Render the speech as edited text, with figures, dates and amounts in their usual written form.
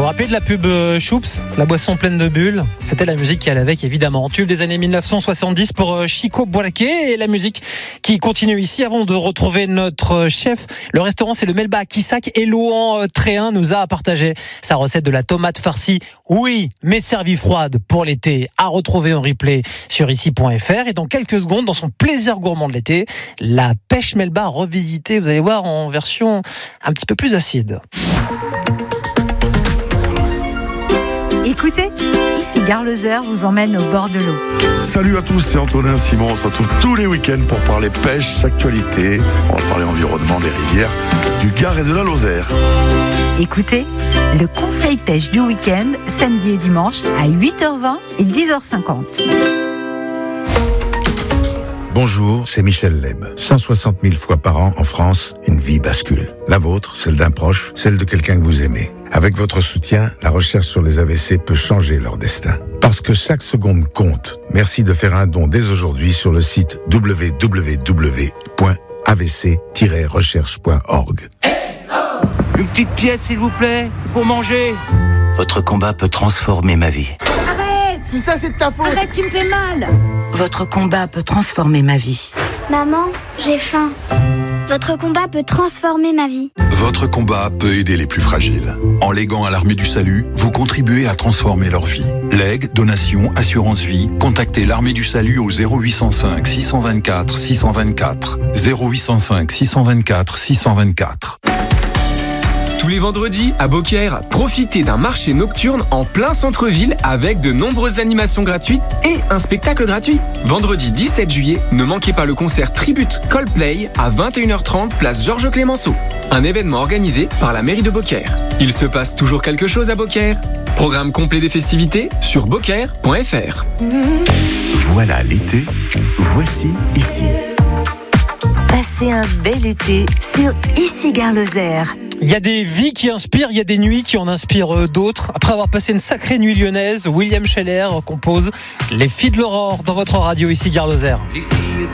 vous rappelez de la pub Choups, la boisson pleine de bulles? C'était la musique qui allait avec, évidemment. Tube des années 1970 pour Chico Buarque, et la musique qui continue ici avant de retrouver notre chef. Le restaurant, c'est le Melba à Quissac, et Louan Tréhin nous a partagé sa recette de la tomate farcie. Oui, mais servie froide pour l'été, à retrouver en replay sur ici.fr. Et dans quelques secondes, dans son plaisir gourmand de l'été, la pêche Melba revisitée, vous allez voir, en version un petit peu plus acide. Écoutez, ici Gare Lozère vous emmène au bord de l'eau. Salut à tous, c'est Antonin Simon. On se retrouve tous les week-ends pour parler pêche, actualité. On va parler environnement des rivières, du Gard et de la Lozère. Écoutez, le conseil pêche du week-end, samedi et dimanche à 8h20 et 10h50. Bonjour, c'est Michel Leb. 160 000 fois par an en France, une vie bascule. La vôtre, celle d'un proche, celle de quelqu'un que vous aimez. Avec votre soutien, la recherche sur les AVC peut changer leur destin. Parce que chaque seconde compte. Merci de faire un don dès aujourd'hui sur le site www.avc-recherche.org. Une petite pièce, s'il vous plaît, c'est pour manger. Votre combat peut transformer ma vie. Arrête! Tout ça, c'est de ta faute. Arrête, tu me fais mal. Votre combat peut transformer ma vie. Maman, j'ai faim. Votre combat peut transformer ma vie. Votre combat peut aider les plus fragiles. En léguant à l'Armée du Salut, vous contribuez à transformer leur vie. Legs, donations, assurance vie, contactez l'Armée du Salut au 0805 624 624. 0805 624 624. Tous les vendredis, à Beaucaire, profitez d'un marché nocturne en plein centre-ville avec de nombreuses animations gratuites et un spectacle gratuit. Vendredi 17 juillet, ne manquez pas le concert Tribute Coldplay à 21h30, place Georges Clémenceau. Un événement organisé par la mairie de Beaucaire. Il se passe toujours quelque chose à Beaucaire. Programme complet des festivités sur beaucaire.fr. Voilà l'été, voici ici. Passez un bel été sur Ici Gare Lozère. Il y a des vies qui inspirent, il y a des nuits qui en inspirent d'autres. Après avoir passé une sacrée nuit lyonnaise, William Scheller compose Les Filles de l'Aurore dans votre radio ici Gare Lozère. Les filles